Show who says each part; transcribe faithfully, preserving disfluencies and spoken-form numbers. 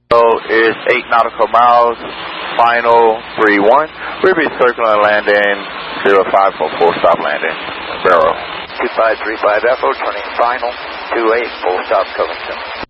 Speaker 1: is eight nautical miles, final three one. We'll be circling and landing zero five for full stop landing. Barrow.
Speaker 2: two five three five Echo, turning final two eight, full stop Covington.